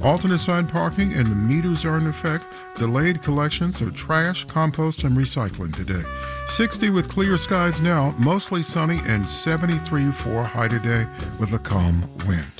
Alternate side parking and the meters are in effect. Delayed collections of trash, compost, and recycling today. 60 with clear skies now, mostly sunny, and 73 for a high today with a calm wind.